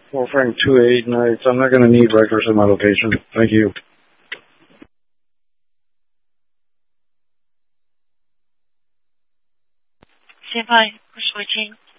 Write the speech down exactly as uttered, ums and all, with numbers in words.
four Frank two eight nights. I'm not going to need Rikers in my location. Thank you. Stand by. We're switching.